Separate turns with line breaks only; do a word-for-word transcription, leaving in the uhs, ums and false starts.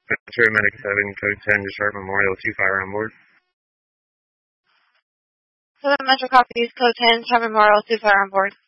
Ventura Medic seven, code ten to Sharp Memorial, two fire on board.
seven Metro copies, code ten, Sharp Memorial, two fire on board.